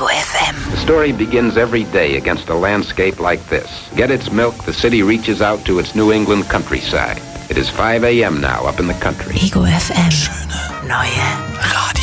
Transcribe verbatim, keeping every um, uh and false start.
Ego F M. The story begins every day against a landscape like this. Get its milk, the city reaches out to its New England countryside. It is five a.m. now up in the country. Ego F M. Schöne neue Radio.